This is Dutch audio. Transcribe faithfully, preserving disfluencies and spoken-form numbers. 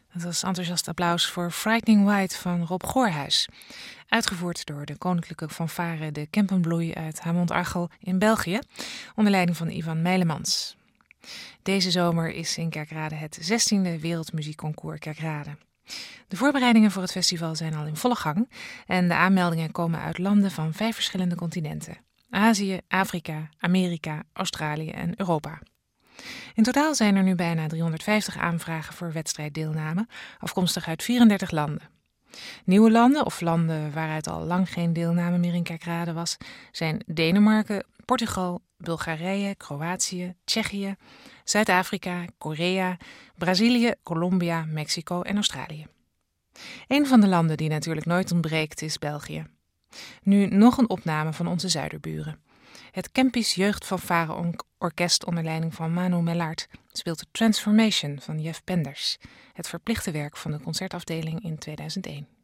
Dat was enthousiast applaus voor Frightening White van Rob Goorhuis. Uitgevoerd door de Koninklijke Fanfare de Kempenbloei uit Hamont-Archel in België, onder leiding van Ivan Meilemans. Deze zomer is in Kerkrade het zestiende Wereldmuziekconcours Kerkrade. De voorbereidingen voor het festival zijn al in volle gang en de aanmeldingen komen uit landen van vijf verschillende continenten: Azië, Afrika, Amerika, Australië en Europa. In totaal zijn er nu bijna driehonderdvijftig aanvragen voor wedstrijddeelname, afkomstig uit vierendertig landen. Nieuwe landen of landen waaruit al lang geen deelname meer in Kerkrade was, zijn Denemarken, Portugal, Bulgarije, Kroatië, Tsjechië, Zuid-Afrika, Korea, Brazilië, Colombia, Mexico en Australië. Een van de landen die natuurlijk nooit ontbreekt is België. Nu nog een opname van onze zuiderburen. Het Kempisch Jeugdfanfare Orkest onder leiding van Manu Mellard speelt Transformation van Jeff Penders, het verplichte werk van de concertafdeling in tweeduizend één.